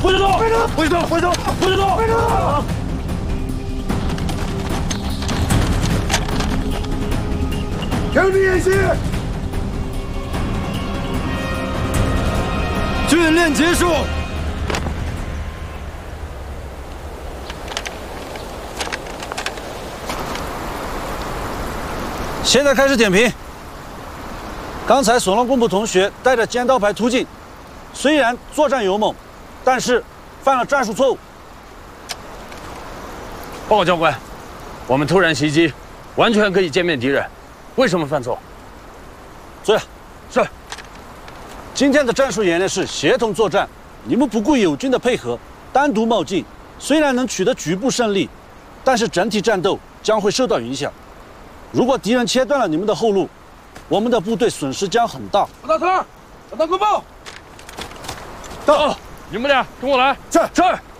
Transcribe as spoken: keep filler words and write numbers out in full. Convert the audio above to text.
不许动！不许动！不许动！不许动！不许动！停止演习！训练结束。现在开始点评。刚才索朗公布同学带着尖刀排突进，虽然作战勇猛，但是犯了战术错误。 报告教官，我们突然袭击，完全可以歼灭敌人，为什么犯错？ 是是。 今天的战术演练是协同作战，你们不顾友军的配合，单独冒进，虽然能取得局部胜利，但是整体战斗将会受到影响。如果敌人切断了你们的后路，我们的部队损失将很大。 大头，小刀快报！到，你们俩跟我来。 是是。